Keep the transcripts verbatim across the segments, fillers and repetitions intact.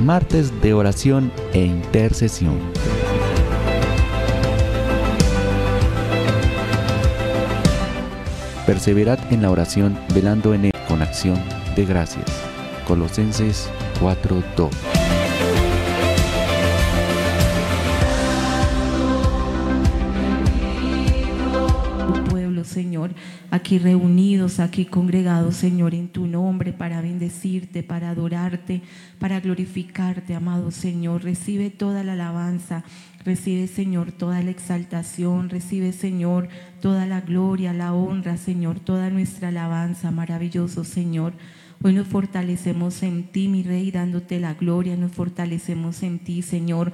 martes de oración e intercesión. Perseverad en la oración, velando en él con acción de gracias. Colosenses cuatro dos. Señor, aquí reunidos, aquí congregados, Señor, en tu nombre, para bendecirte, para adorarte, para glorificarte, amado Señor. Recibe toda la alabanza, recibe, Señor, toda la exaltación, recibe, Señor, toda la gloria, la honra, Señor, toda nuestra alabanza, maravilloso Señor. Hoy nos fortalecemos en ti, mi Rey, dándote la gloria, nos fortalecemos en ti, Señor,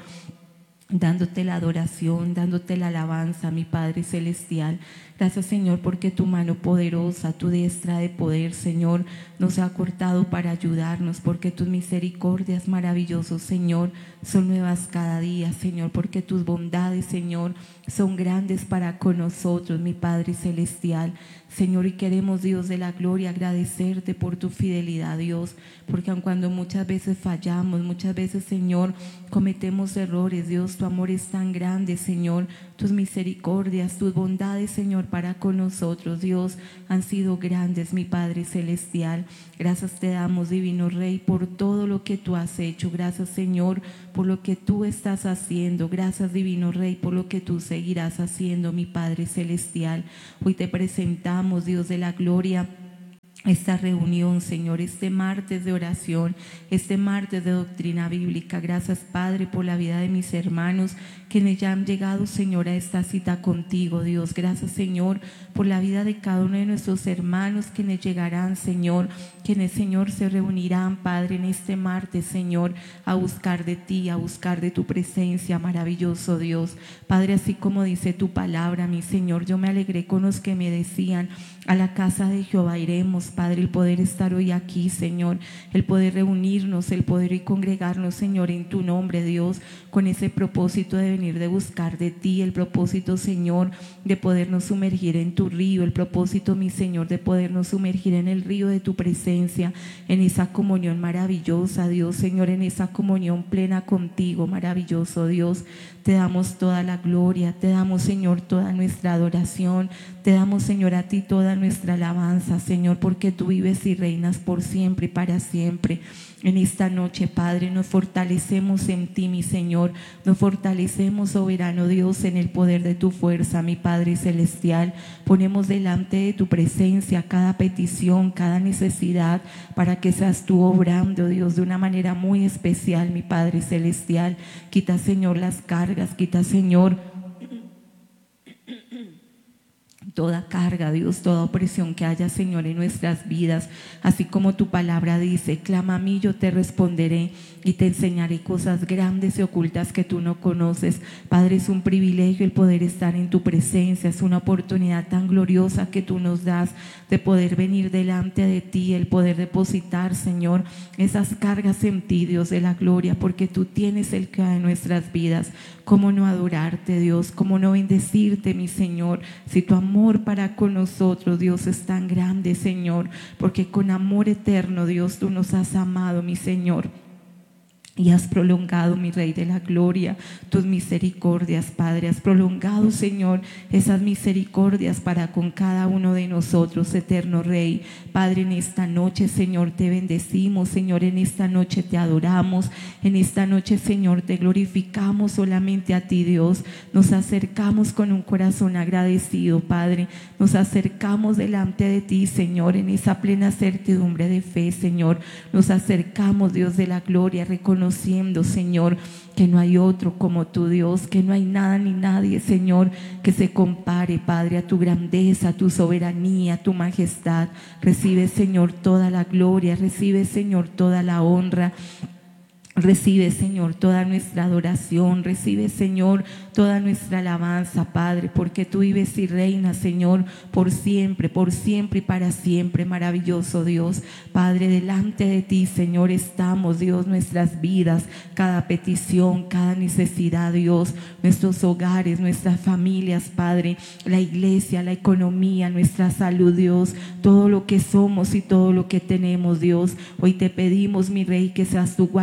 dándote la adoración, dándote la alabanza, mi Padre Celestial. Gracias, Señor, porque tu mano poderosa, tu diestra de poder, Señor, nos ha cortado para ayudarnos, porque tus misericordias, maravillosos, Señor, son nuevas cada día, Señor, porque tus bondades, Señor, son grandes para con nosotros, mi Padre Celestial. Señor, y queremos, Dios de la gloria, agradecerte por tu fidelidad, Dios, porque aun cuando muchas veces fallamos, muchas veces, Señor, cometemos errores, Dios, tu amor es tan grande, Señor, tus misericordias, tus bondades, Señor, para con nosotros, Dios, han sido grandes, mi Padre Celestial. Gracias te damos, Divino Rey, por todo lo que tú has hecho. Gracias, Señor, por lo que tú estás haciendo. Gracias, Divino Rey, por lo que tú seguirás haciendo, mi Padre Celestial. Hoy te presentamos, Dios de la gloria, esta reunión, Señor, este martes de oración, este martes de doctrina bíblica. Gracias, Padre, por la vida de mis hermanos quienes ya han llegado, Señor, a esta cita contigo, Dios. Gracias, Señor, por la vida de cada uno de nuestros hermanos quienes llegarán, Señor, quienes, Señor, se reunirán, Padre, en este martes, Señor, a buscar de ti, a buscar de tu presencia, maravilloso Dios. Padre, así como dice tu palabra, mi Señor, yo me alegré con los que me decían: a la casa de Jehová iremos. Padre, el poder estar hoy aquí, Señor, el poder reunirnos, el poder y congregarnos, Señor, en tu nombre, Dios, con ese propósito de venir de buscar de ti, el propósito, Señor, de podernos sumergir en tu río, el propósito, mi Señor, de podernos sumergir en el río de tu presencia, en esa comunión maravillosa, Dios, Señor, en esa comunión plena contigo, maravilloso Dios. Te damos toda la gloria, te damos, Señor, toda nuestra adoración, te damos, Señor, a ti toda nuestra alabanza, Señor, porque tú vives y reinas por siempre y para siempre. En esta noche, Padre, nos fortalecemos en ti, mi Señor, nos fortalecemos, soberano Dios, en el poder de tu fuerza, mi Padre Celestial. Ponemos delante de tu presencia cada petición, cada necesidad, para que seas tú obrando, Dios, de una manera muy especial, mi Padre Celestial. Quita, Señor, las cargas, quita, Señor, toda carga, Dios, toda opresión que haya, Señor, en nuestras vidas. Así como tu palabra dice: clama a mí, yo te responderé y te enseñaré cosas grandes y ocultas que tú no conoces. Padre, es un privilegio el poder estar en tu presencia, es una oportunidad tan gloriosa que tú nos das de poder venir delante de ti, el poder depositar, Señor, esas cargas en ti, Dios de la gloria, porque tú tienes el que en nuestras vidas. ¿Cómo no adorarte, Dios? ¿Cómo no bendecirte, mi Señor? Si tu amor para con nosotros, Dios, es tan grande, Señor, porque con amor eterno, Dios, tú nos has amado, mi Señor. Y has prolongado, mi Rey de la gloria, tus misericordias, Padre. Has prolongado, Señor, esas misericordias para con cada uno de nosotros, eterno Rey. Padre, en esta noche, Señor, te bendecimos. Señor, en esta noche te adoramos. En esta noche, Señor, te glorificamos solamente a ti, Dios. Nos acercamos con un corazón agradecido, Padre. Nos acercamos delante de ti, Señor, en esa plena certidumbre de fe, Señor. Nos acercamos, Dios de la gloria, reconociendo, Señor, que no hay otro como tu Dios, que no hay nada ni nadie, Señor, que se compare, Padre, a tu grandeza, a tu soberanía, a tu majestad. Recibe, Señor, toda la gloria, recibe, Señor, toda la honra. Recibe, Señor, toda nuestra adoración, recibe, Señor, toda nuestra alabanza, Padre, porque tú vives y reinas, Señor, por siempre, por siempre y para siempre, maravilloso Dios. Padre, delante de ti, Señor, estamos, Dios, nuestras vidas, cada petición, cada necesidad, Dios, nuestros hogares, nuestras familias, Padre, la iglesia, la economía, nuestra salud, Dios, todo lo que somos y todo lo que tenemos, Dios. Hoy te pedimos, mi Rey, que seas tú guardando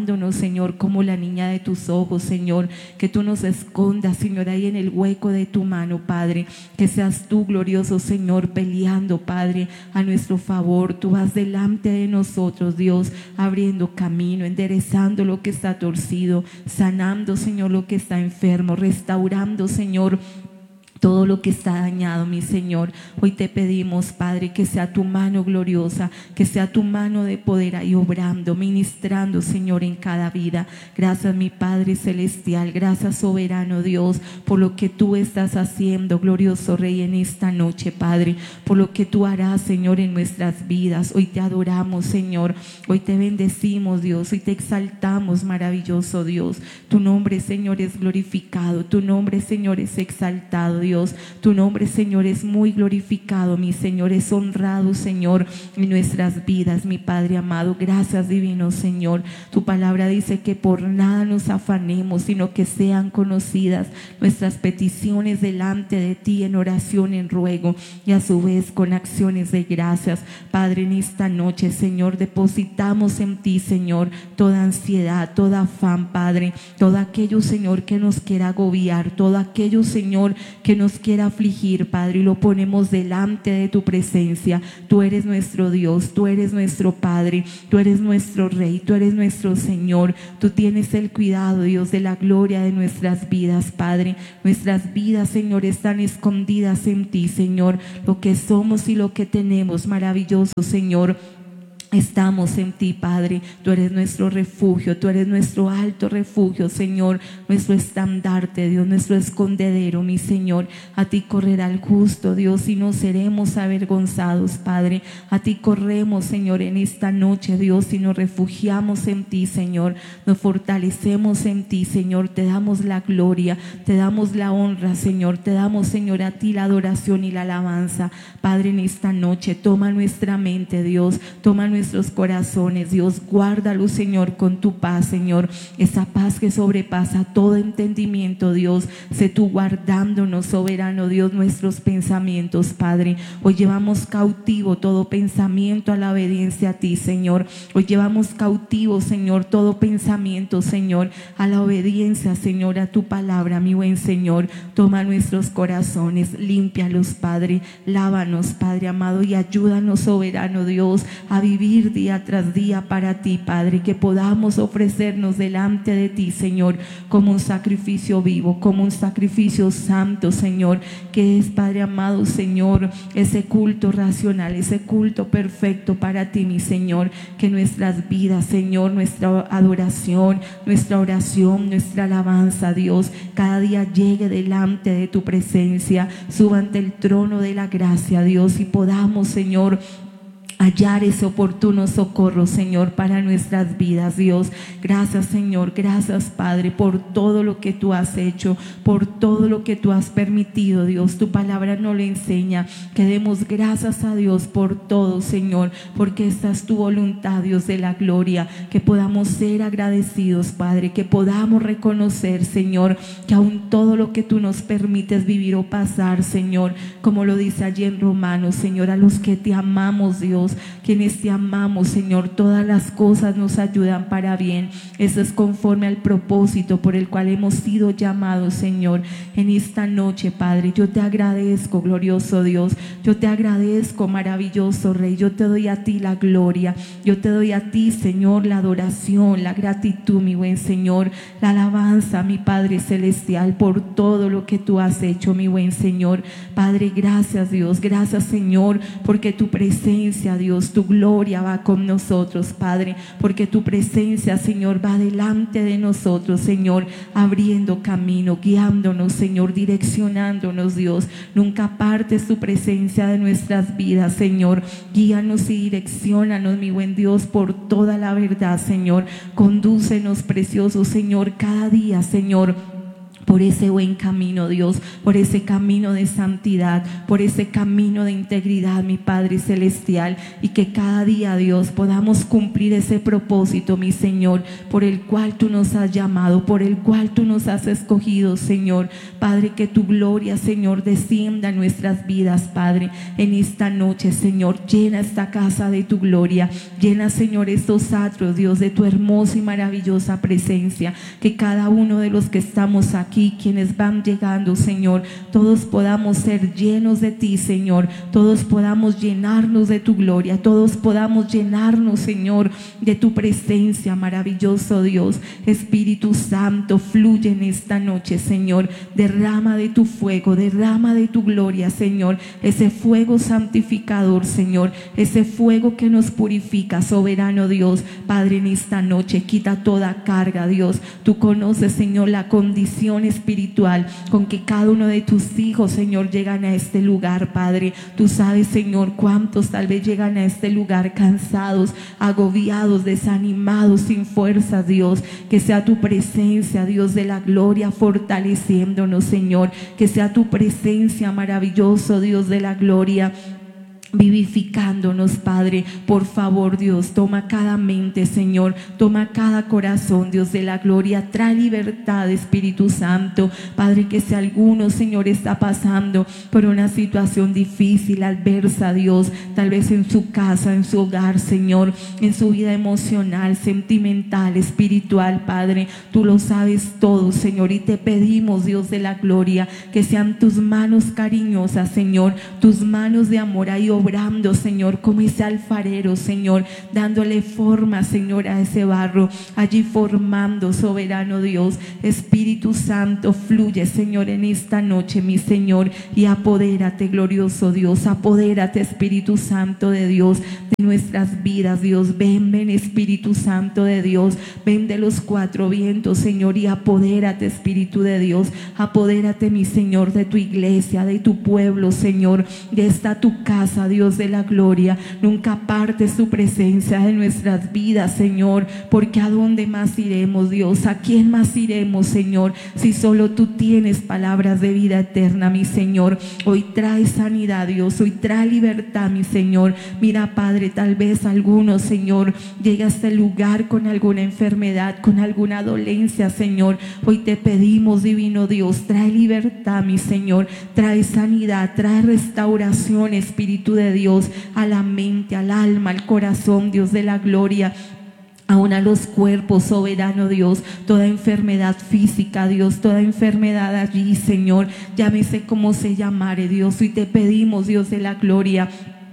guardándonos, Señor, como la niña de tus ojos, Señor, que tú nos escondas, Señor, ahí en el hueco de tu mano, Padre, que seas tú, glorioso Señor, peleando, Padre, a nuestro favor. Tú vas delante de nosotros, Dios, abriendo camino, enderezando lo que está torcido, sanando, Señor, lo que está enfermo, restaurando, Señor, todo lo que está dañado, mi Señor. Hoy te pedimos, Padre, que sea tu mano gloriosa, que sea tu mano de poder ahí obrando, ministrando, Señor, en cada vida. Gracias, mi Padre celestial, gracias, soberano Dios, por lo que tú estás haciendo, glorioso Rey, en esta noche, Padre, por lo que tú harás, Señor, en nuestras vidas. Hoy te adoramos, Señor, hoy te bendecimos, Dios, hoy te exaltamos, maravilloso Dios. Tu nombre, Señor, es glorificado, tu nombre, Señor, es exaltado, Dios. Tu nombre, Señor, es muy glorificado, mi Señor, es honrado, Señor, en nuestras vidas, mi Padre amado. Gracias, divino Señor. Tu palabra dice que por nada nos afanemos, sino que sean conocidas nuestras peticiones delante de ti en oración, en ruego y a su vez con acciones de gracias. Padre, en esta noche, Señor, depositamos en ti, Señor, toda ansiedad, toda afán, Padre, todo aquello, Señor, que nos quiera agobiar, todo aquello, Señor, que nos quiera afligir, Padre, y lo ponemos delante de tu presencia. Tú eres nuestro Dios, tú eres nuestro Padre, tú eres nuestro Rey, tú eres nuestro Señor. Tú tienes el cuidado, Dios, de la gloria de nuestras vidas, Padre. Nuestras vidas, Señor, están escondidas en ti, Señor. Lo que somos y lo que tenemos, maravilloso Señor, estamos en ti, Padre. Tú eres nuestro refugio, tú eres nuestro alto refugio, Señor, nuestro estandarte, Dios, nuestro escondedero, mi Señor. A ti correrá el justo, Dios, y no seremos avergonzados, Padre. A ti corremos, Señor, en esta noche, Dios, y nos refugiamos en ti, Señor. Nos fortalecemos en ti, Señor. Te damos la gloria, te damos la honra, Señor. Te damos, Señor, a ti la adoración y la alabanza. Padre, en esta noche, toma nuestra mente, Dios, toma nuestra nuestros corazones, Dios, guárdalo, Señor, con tu paz, Señor, esa paz que sobrepasa todo entendimiento, Dios. Sé tú guardándonos, soberano Dios, nuestros pensamientos, Padre. Hoy llevamos cautivo todo pensamiento a la obediencia a ti, Señor. Hoy llevamos cautivo, Señor, todo pensamiento, Señor, a la obediencia, Señor, a tu palabra, mi buen Señor. Toma nuestros corazones, límpialos, Padre, lávanos, Padre amado, y ayúdanos, soberano Dios, a vivir día tras día para ti, Padre, que podamos ofrecernos delante de ti, Señor, como un sacrificio vivo, como un sacrificio santo, Señor, que es, Padre amado, Señor, ese culto racional, ese culto perfecto para ti, mi Señor. Que nuestras vidas, Señor, nuestra adoración, nuestra oración, nuestra alabanza, Dios, cada día llegue delante de tu presencia, suba ante el trono de la gracia, Dios, y podamos, Señor, hallar ese oportuno socorro, Señor, para nuestras vidas, Dios. Gracias, Señor, gracias, Padre, por todo lo que tú has hecho, por todo lo que tú has permitido, Dios. Tu palabra nos lo enseña, que demos gracias a Dios por todo, Señor, porque esta es tu voluntad, Dios de la gloria. Que podamos ser agradecidos, Padre, que podamos reconocer, Señor, que aún todo lo que tú nos permites vivir o pasar, Señor, como lo dice allí en Romanos, Señor, a los que te amamos, Dios, quienes te amamos, Señor, todas las cosas nos ayudan para bien. Eso es conforme al propósito por el cual hemos sido llamados, Señor. En esta noche, Padre, yo te agradezco, glorioso Dios, yo te agradezco, maravilloso Rey. Yo te doy a ti la gloria, yo te doy a ti, Señor, la adoración, la gratitud, mi buen Señor, la alabanza, mi Padre celestial, por todo lo que tú has hecho, mi buen Señor. Padre, gracias, Dios, gracias, Señor, porque tu presencia, Dios, tu gloria va con nosotros, Padre, porque tu presencia, Señor, va delante de nosotros, Señor, abriendo camino, guiándonos, Señor, direccionándonos, Dios. Nunca apartes tu presencia de nuestras vidas, Señor. Guíanos y direcciónanos, mi buen Dios, por toda la verdad, Señor. Condúcenos, precioso Señor, cada día, Señor, por ese buen camino, Dios, por ese camino de santidad, por ese camino de integridad, mi Padre Celestial, y que cada día, Dios, podamos cumplir ese propósito, mi Señor, por el cual tú nos has llamado, por el cual tú nos has escogido, Señor. Padre, que tu gloria, Señor, descienda en nuestras vidas, Padre, en esta noche, Señor. Llena esta casa de tu gloria, llena, Señor, estos atrios, Dios, de tu hermosa y maravillosa presencia, que cada uno de los que estamos aquí, y quienes van llegando, Señor, todos podamos ser llenos de ti, Señor, todos podamos llenarnos de tu gloria, todos podamos llenarnos, Señor, de tu presencia, maravilloso Dios. Espíritu Santo, fluye en esta noche, Señor, derrama de tu fuego, derrama de tu gloria, Señor, ese fuego santificador, Señor, ese fuego que nos purifica, soberano Dios. Padre, en esta noche quita toda carga, Dios. Tú conoces, Señor, la condición espiritual con que cada uno de tus hijos, Señor, llegan a este lugar, Padre. Tú sabes, Señor, cuántos tal vez llegan a este lugar cansados, agobiados, desanimados, sin fuerzas, Dios. Que sea tu presencia, Dios de la gloria, fortaleciéndonos, Señor. Que sea tu presencia, maravilloso Dios de la gloria, vivificándonos, Padre. Por favor, Dios, toma cada mente, Señor, toma cada corazón, Dios de la gloria. Trae libertad, Espíritu Santo, Padre. Que si alguno, Señor, está pasando por una situación difícil, adversa, Dios, tal vez en su casa, en su hogar, Señor, en su vida emocional, sentimental, espiritual, Padre, tú lo sabes todo, Señor, y te pedimos, Dios de la gloria, que sean tus manos cariñosas, Señor, tus manos de amor ahí obrando, Señor, como ese alfarero, Señor, dándole forma, Señor, a ese barro, allí formando, soberano Dios. Espíritu Santo, fluye, Señor, en esta noche, mi Señor, y apodérate, glorioso Dios, apodérate, Espíritu Santo de Dios, de nuestras vidas, Dios. Ven, ven, Espíritu Santo de Dios, ven de los cuatro vientos, Señor, y apodérate, Espíritu de Dios, apodérate, mi Señor, de tu iglesia, de tu pueblo, Señor, de esta tu casa, Dios de la gloria. Nunca apartes tu presencia de nuestras vidas, Señor, porque ¿a dónde más iremos, Dios? ¿A quién más iremos, Señor? Si solo tú tienes palabras de vida eterna, mi Señor. Hoy trae sanidad, Dios, hoy trae libertad, mi Señor. Mira, Padre, tal vez alguno, Señor, llega a este lugar con alguna enfermedad, con alguna dolencia, Señor. Hoy te pedimos, divino Dios, trae libertad, mi Señor, trae sanidad, trae restauración, Espíritu de Dios, a la mente, al alma, al corazón, Dios de la gloria, aún a los cuerpos, soberano Dios. Toda enfermedad física, Dios, toda enfermedad allí, Señor, llámese como se llamare, Dios, y te pedimos, Dios de la gloria,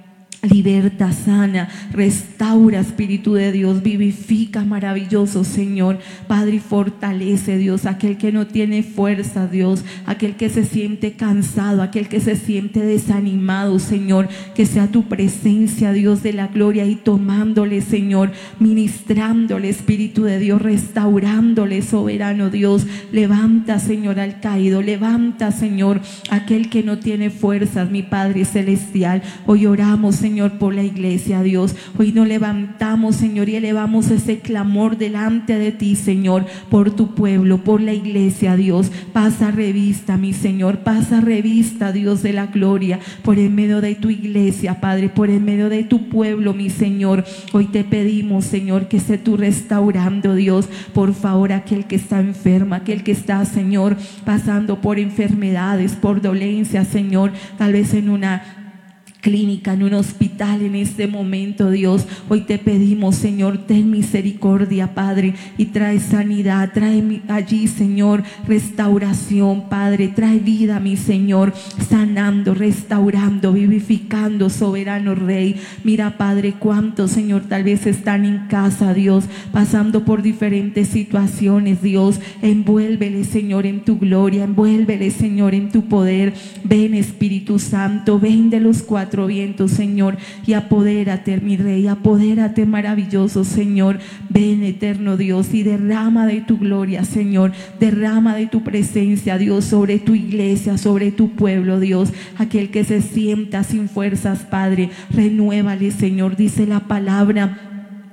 liberta, sana, restaura, Espíritu de Dios, vivifica, maravilloso Señor, Padre, y fortalece, Dios, aquel que no tiene fuerza, Dios, aquel que se siente cansado, aquel que se siente desanimado, Señor, que sea tu presencia, Dios de la gloria, y tomándole, Señor, ministrándole, Espíritu de Dios, restaurándole, soberano Dios. Levanta, Señor, al caído, levanta, Señor, aquel que no tiene fuerzas, mi Padre celestial. Hoy oramos, Señor, Señor, por la iglesia, Dios. Hoy nos levantamos, Señor, y elevamos ese clamor delante de ti, Señor, por tu pueblo, por la iglesia, Dios. Pasa revista, mi Señor, pasa revista, Dios de la gloria, por el medio de tu iglesia, Padre, por el medio de tu pueblo, mi Señor. Hoy te pedimos, Señor, que esté tú restaurando, Dios. Por favor, aquel que está enfermo, aquel que está, Señor, pasando por enfermedades, por dolencias, Señor, tal vez en una clínica, en un hospital en este momento, Dios. Hoy te pedimos, Señor, ten misericordia, Padre, y trae sanidad, trae allí, Señor, restauración, Padre, trae vida, mi Señor, sanando, restaurando, vivificando, soberano Rey. Mira, Padre, cuántos, Señor, tal vez están en casa, Dios, pasando por diferentes situaciones, Dios. Envuélvele, Señor, en tu gloria, envuélvele, Señor, en tu poder. Ven, Espíritu Santo, ven de los cuatro vientos, Señor, y apodérate, mi Rey, apodérate, maravilloso Señor. Ven, eterno Dios, y derrama de tu gloria, Señor, derrama de tu presencia, Dios, sobre tu iglesia, sobre tu pueblo, Dios. Aquel que se sienta sin fuerzas, Padre, renuévale, Señor. Dice la palabra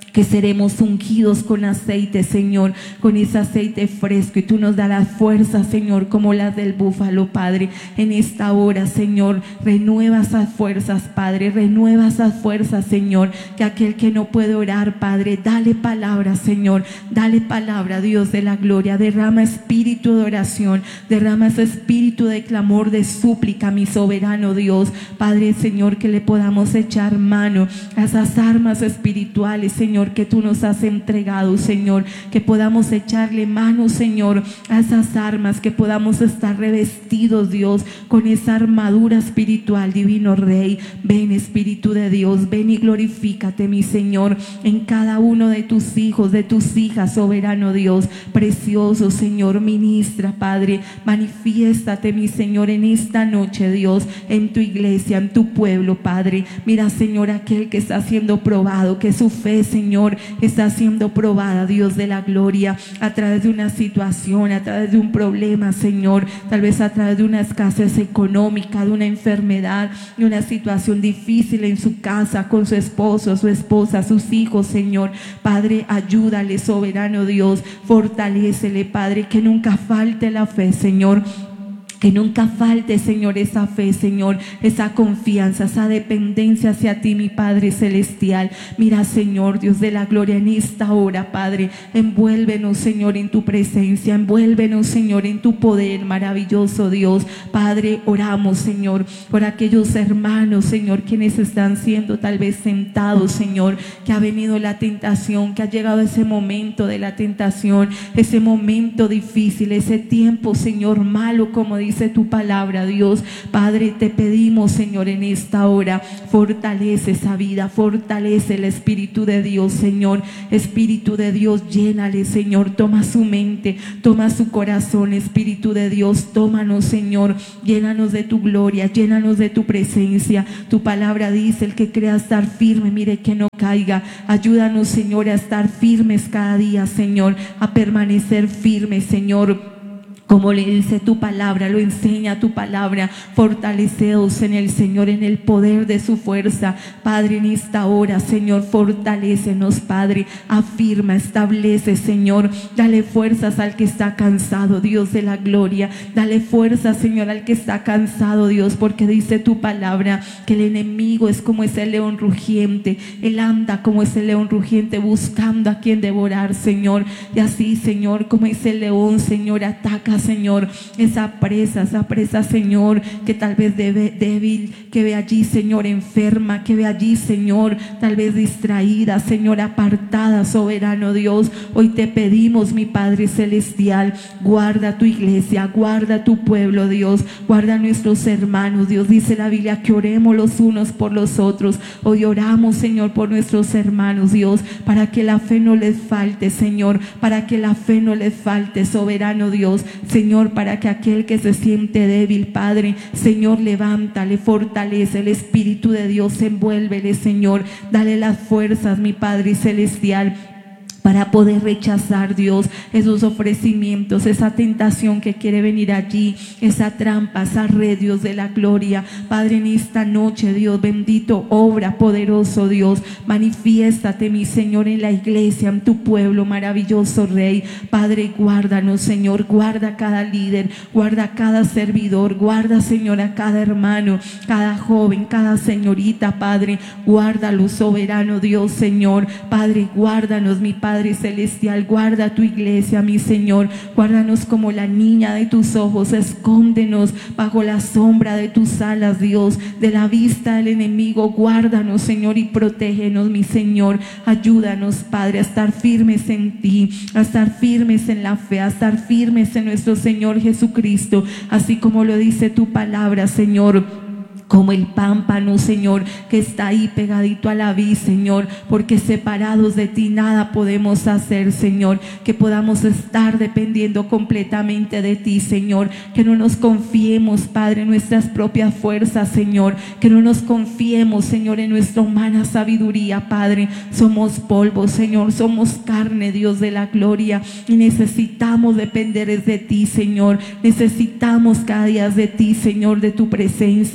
que seremos ungidos con aceite, Señor, con ese aceite fresco, y tú nos darás fuerza, Señor, como las del búfalo, Padre. En esta hora, Señor, renueva esas fuerzas, Padre, renueva esas fuerzas, Señor, que aquel que no puede orar, Padre, dale palabra, Señor, dale palabra, Dios de la gloria, derrama espíritu de oración, derrama ese espíritu de clamor, de súplica, mi soberano Dios, Padre, Señor, que le podamos echar mano a esas armas espirituales, Señor, que tú nos has entregado, Señor, que podamos echarle mano, Señor, a esas armas, que podamos estar revestidos, Dios, con esa armadura espiritual, divino Rey. Ven, Espíritu de Dios, ven y glorifícate, mi Señor, en cada uno de tus hijos, de tus hijas, soberano Dios, precioso Señor, ministra, Padre, manifiéstate, mi Señor, en esta noche, Dios, en tu iglesia, en tu pueblo, Padre. Mira, Señor, aquel que está siendo probado, que su fe, Señor, está siendo probada, Dios de la gloria, a través de una situación, a través de un problema, Señor, tal vez a través de una escasez económica, de una enfermedad, de una situación difícil en su casa, con su esposo, su esposa, sus hijos, Señor. Padre, ayúdale, soberano Dios, fortalécele, Padre, que nunca falte la fe, Señor. Que nunca falte, Señor, esa fe, Señor, esa confianza, esa dependencia hacia ti, mi Padre celestial. Mira, Señor, Dios de la gloria, en esta hora, Padre, envuélvenos, Señor, en tu presencia, envuélvenos, Señor, en tu poder, maravilloso Dios. Padre, oramos, Señor, por aquellos hermanos, Señor, quienes están siendo tal vez sentados, Señor, que ha venido la tentación, que ha llegado ese momento de la tentación, ese momento difícil, ese tiempo, Señor, malo, como dice Dice tu palabra, Dios. Padre, te pedimos, Señor, en esta hora, fortalece esa vida, fortalece el Espíritu de Dios, Señor. Espíritu de Dios, llénale, Señor, toma su mente, toma su corazón, Espíritu de Dios, tómanos, Señor, llénanos de tu gloria, llénanos de tu presencia. Tu palabra dice, el que crea estar firme, mire que no caiga. Ayúdanos, Señor, a estar firmes cada día, Señor, a permanecer firmes, Señor. Como le dice tu palabra, lo enseña tu palabra, fortaleceos en el Señor, en el poder de su fuerza. Padre, en esta hora, Señor, fortalécenos, Padre, afirma, establece, Señor, dale fuerzas al que está cansado, Dios de la gloria, dale fuerzas, Señor, al que está cansado, Dios, porque dice tu palabra que el enemigo es como ese león rugiente, él anda como ese león rugiente buscando a quien devorar, Señor, y así, Señor, como ese león, Señor, ataca, Señor, esa presa, esa presa, Señor, que tal vez debe, débil, que ve allí, Señor, enferma, que ve allí, Señor, tal vez distraída, Señor, apartada, soberano Dios. Hoy te pedimos, mi Padre celestial, guarda tu iglesia, guarda tu pueblo, Dios, guarda a nuestros hermanos, Dios. Dice la Biblia que oremos los unos por los otros. Hoy oramos, Señor, por nuestros hermanos, Dios, para que la fe no les falte, Señor, para que la fe no les falte, soberano Dios. Señor, para que aquel que se siente débil, Padre, Señor, levántale, fortalece el Espíritu de Dios, envuélvele, Señor, dale las fuerzas, mi Padre celestial, para poder rechazar, Dios, esos ofrecimientos, esa tentación que quiere venir allí, esa trampa, esa red, Dios de la gloria. Padre, en esta noche, Dios bendito, obra poderoso, Dios, manifiéstate, mi Señor, en la iglesia, en tu pueblo, maravilloso Rey. Padre, guárdanos, Señor, guarda a cada líder, guarda a cada servidor, guarda, Señor, a cada hermano, cada joven, cada señorita, Padre, guárdalo, soberano Dios, Señor. Padre, guárdanos, mi Padre Padre celestial, guarda tu iglesia, mi Señor, guárdanos como la niña de tus ojos, escóndenos bajo la sombra de tus alas, Dios, de la vista del enemigo, guárdanos, Señor, y protégenos, mi Señor. Ayúdanos, Padre, a estar firmes en ti, a estar firmes en la fe, a estar firmes en nuestro Señor Jesucristo, así como lo dice tu palabra, Señor, como el pámpano, Señor, que está ahí pegadito a la vid, Señor, porque separados de ti nada podemos hacer, Señor. Que podamos estar dependiendo completamente de ti, Señor. Que no nos confiemos, Padre, en nuestras propias fuerzas, Señor. Que no nos confiemos, Señor, en nuestra humana sabiduría, Padre. Somos polvo, Señor, somos carne, Dios de la gloria, y necesitamos depender de ti, Señor. Necesitamos cada día de ti, Señor, de tu presencia,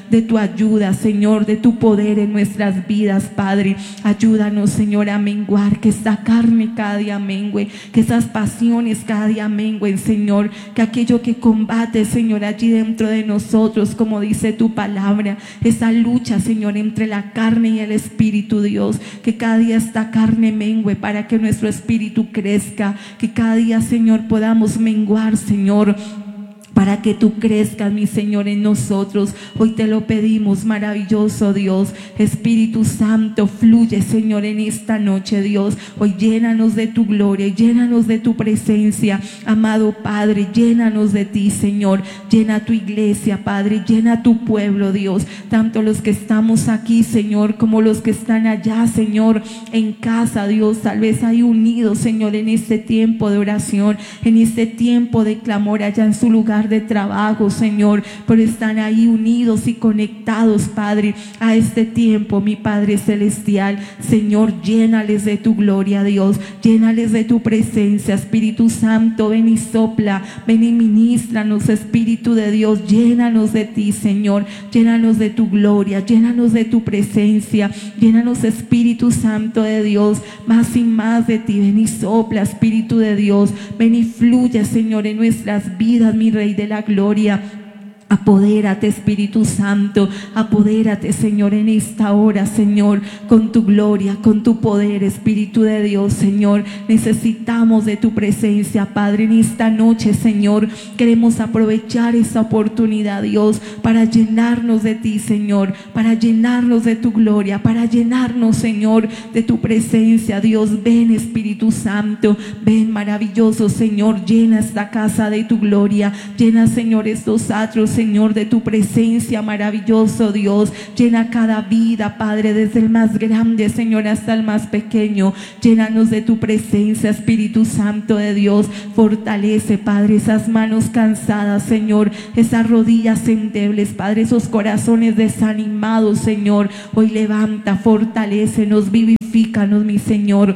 de tu ayuda, Señor, de tu poder en nuestras vidas, Padre. Ayúdanos, Señor, a menguar, que esta carne cada día mengue, que esas pasiones cada día menguen, Señor, que aquello que combate, Señor, allí dentro de nosotros, como dice tu palabra, esa lucha, Señor, entre la carne y el Espíritu, Dios, que cada día esta carne mengue para que nuestro espíritu crezca, que cada día, Señor, podamos menguar, Señor, para que tú crezcas, mi Señor, en nosotros. Hoy te lo pedimos, maravilloso Dios. Espíritu Santo, fluye, Señor, en esta noche, Dios. Hoy llénanos de tu gloria, llénanos de tu presencia, amado Padre, llénanos de ti, Señor. Llena tu iglesia, Padre, llena tu pueblo, Dios. Tanto los que estamos aquí, Señor, como los que están allá, Señor, en casa, Dios. Tal vez ahí unidos, Señor, en este tiempo de oración, en este tiempo de clamor allá en su lugar de trabajo, Señor, pero están ahí unidos y conectados, Padre, a este tiempo, mi Padre celestial. Señor, llénales de tu gloria, Dios, llénales de tu presencia. Espíritu Santo, ven y sopla, ven y ministranos, Espíritu de Dios, llénanos de ti, Señor, llénanos de tu gloria, llénanos de tu presencia, llénanos, Espíritu Santo de Dios, más y más de ti. Ven y sopla, Espíritu de Dios, ven y fluye, Señor, en nuestras vidas, mi Rey de la gloria. Apodérate, Espíritu Santo, apodérate, Señor, en esta hora, Señor, con tu gloria, con tu poder, Espíritu de Dios, Señor. Necesitamos de tu presencia, Padre, en esta noche, Señor. Queremos aprovechar esta oportunidad, Dios, para llenarnos de ti, Señor, para llenarnos de tu gloria, para llenarnos, Señor, de tu presencia, Dios. Ven, Espíritu Santo, ven, maravilloso, Señor, llena esta casa de tu gloria, llena, Señor, estos atrios, Señor, de tu presencia, maravilloso Dios. Llena cada vida, Padre, desde el más grande, Señor, hasta el más pequeño. Llénanos de tu presencia, Espíritu Santo de Dios. Fortalece, Padre, esas manos cansadas, Señor, esas rodillas endebles, Padre, esos corazones desanimados, Señor. Hoy levanta, fortalécenos, vivifícanos, mi Señor.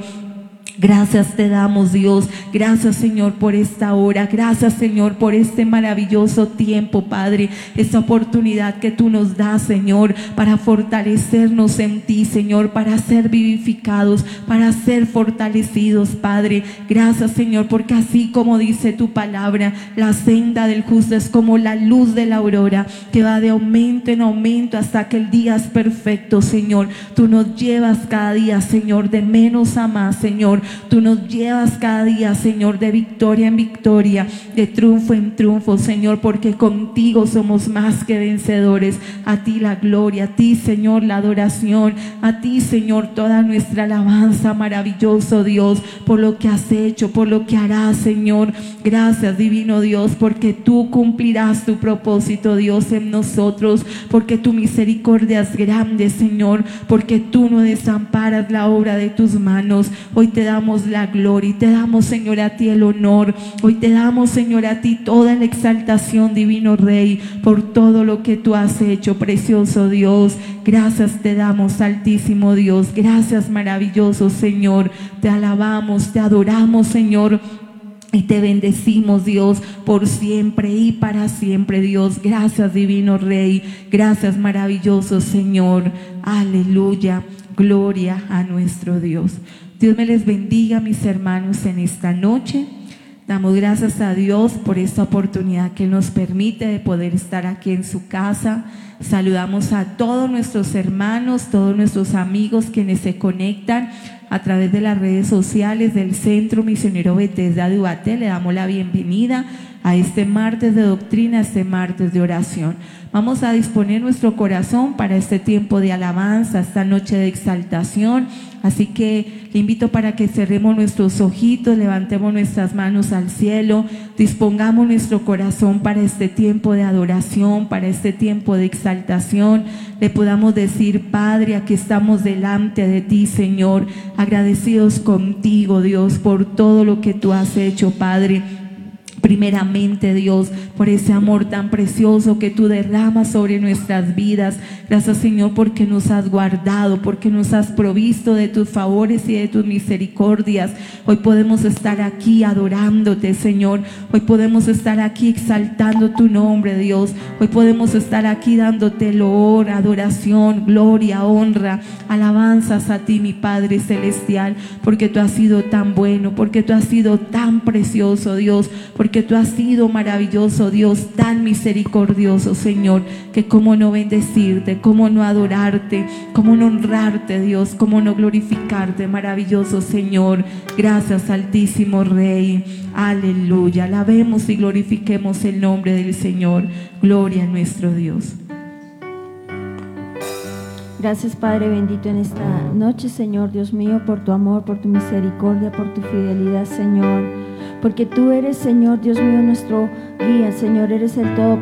Gracias te damos, Dios. Gracias, Señor, por esta hora. Gracias, Señor, por este maravilloso tiempo, Padre. Esta oportunidad que tú nos das, Señor, para fortalecernos en ti, Señor, para ser vivificados, para ser fortalecidos, Padre. Gracias, Señor, porque así como dice tu palabra, la senda del justo es como la luz de la aurora, que va de aumento en aumento hasta que el día es perfecto, Señor. Tú nos llevas cada día, Señor, de menos a más, Señor. Tú nos llevas cada día, Señor, de victoria en victoria, de triunfo en triunfo, Señor, porque contigo somos más que vencedores. A ti la gloria, a ti, Señor, la adoración, a ti, Señor, toda nuestra alabanza, maravilloso Dios, por lo que has hecho, por lo que harás, Señor. Gracias, divino Dios, porque tú cumplirás tu propósito, Dios, en nosotros, porque tu misericordia es grande, Señor, porque tú no desamparas la obra de tus manos. Hoy te damos la gloria y te damos, Señor, a ti el honor. Hoy te damos, Señor, a ti toda la exaltación, divino Rey, por todo lo que tú has hecho, precioso Dios. Gracias te damos, altísimo Dios. Gracias, maravilloso Señor. Te alabamos, te adoramos, Señor, y te bendecimos, Dios, por siempre y para siempre, Dios. Gracias, divino Rey. Gracias, maravilloso Señor. Aleluya. Gloria a nuestro Dios. Dios me les bendiga, mis hermanos, en esta noche. Damos gracias a Dios por esta oportunidad que nos permite de poder estar aquí en su casa. Saludamos a todos nuestros hermanos, todos nuestros amigos quienes se conectan a través de las redes sociales del Centro Misionero Bethesda de Ubaté. Le damos la bienvenida a este martes de doctrina, a este martes de oración. Vamos a disponer nuestro corazón para este tiempo de alabanza, esta noche de exaltación. Así que le invito para que cerremos nuestros ojitos, levantemos nuestras manos al cielo, dispongamos nuestro corazón para este tiempo de adoración, para este tiempo de exaltación. Le podamos decir: Padre, aquí estamos delante de ti, Señor, agradecidos contigo, Dios, por todo lo que tú has hecho, Padre. primeramente, Dios, por ese amor tan precioso que tú derramas sobre nuestras vidas. Gracias, Señor, porque nos has guardado, porque nos has provisto de tus favores y de tus misericordias. Hoy podemos estar aquí adorándote, Señor. Hoy podemos estar aquí exaltando tu nombre, Dios. Hoy podemos estar aquí dándote loor, adoración, gloria, honra, alabanzas a ti, mi Padre celestial, porque tú has sido tan bueno, porque tú has sido tan precioso, Dios, porque tú has sido maravilloso, Dios, tan misericordioso, Señor, que cómo no bendecirte, cómo no adorarte, cómo no honrarte, Dios, cómo no glorificarte, maravilloso Señor. Gracias, Altísimo Rey. Aleluya. Alabemos y glorifiquemos el nombre del Señor. Gloria a nuestro Dios. Gracias, Padre bendito, en esta noche, Señor Dios mío, por tu amor, por tu misericordia, por tu fidelidad, Señor. Porque tú eres, Señor Dios mío, nuestro guía, Señor, eres el Todopoderoso.